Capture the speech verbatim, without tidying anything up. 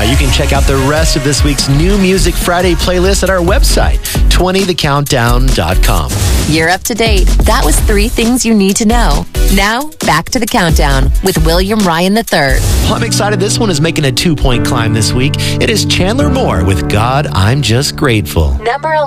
you can check out the rest of this week's New Music Friday playlist at our website, twenty the countdown dot com. You're up to date. That was three things you need to know. Now, back to the countdown with William Ryan the third. Well, I'm excited. This one is making a two-point climb this week. It is Chandler Moore with God, I'm Just Grateful. Number